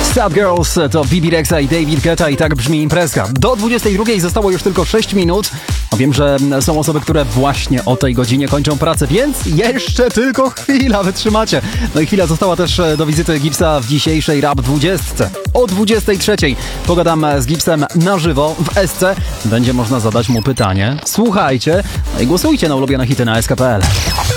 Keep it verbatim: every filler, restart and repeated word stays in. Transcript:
Stop Girls to Bibi Rexha i David Guetta i tak brzmi imprezka. Do dwudziestej drugiej zostało już tylko sześć minut. No wiem, że są osoby, które właśnie o tej godzinie kończą pracę, więc jeszcze tylko chwila, wytrzymacie. No i chwila została też do wizyty Gipsa w dzisiejszej Rap dwudziestce. O dwudziestej trzeciej pogadam z Gipsem na żywo w S C. Będzie można zadać mu pytanie. Słuchajcie, no i głosujcie na ulubione hity na S K kropka P L.